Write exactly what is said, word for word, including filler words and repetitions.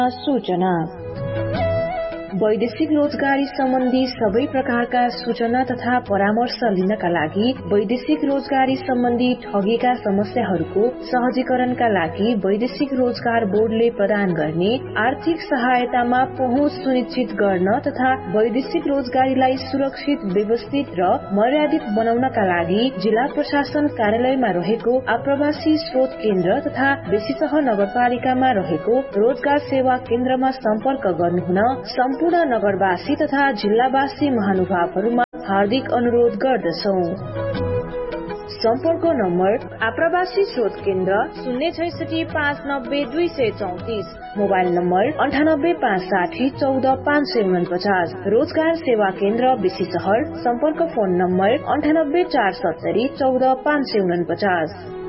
सूचना वैदेशिक रोजगारी सम्बन्धी सबै प्रकारका सूचना तथा परामर्श लिनका लागि वैदेशिक रोजगारी सम्बन्धी ठगीका समस्याहरूको सहजीकरणका लागि वैदेशिक रोजगार बोर्डले प्रदान गर्ने आर्थिक सहायतामा पहुँच सुनिश्चित गर्न तथा वैदेशिक रोजगारीलाई सुरक्षित, व्यवस्थित र मर्यादित बनाउनका लागि जिल्ला प्रशासन कार्यालयमा रहेको आप्रवासी स्रोत केन्द्र तथा बेसीसह नगरपालिकामा रहेको रोजगार सेवा केन्द्रमा सम्पर्क गर्नुहुन सम्पूर्ण नगरवासी तथा जिल्लावासी महानुभावहरूमा हार्दिक अनुरोध गर्दछौं। सम्पर्क नम्बर आप्रवासी स्रोत केन्द्र शून्य छैसठी पाँच नब्बे दुई सय चौतिस, मोबाइल नम्बर अन्ठानब्बे पाँच साठी चौध पाँच सय उनपचास। रोजगार सेवा केन्द्र बेसी सहर सम्पर्क फोन नम्बर अन्ठानब्बे चार सत्तरी चौध पाँच सय उनपचास।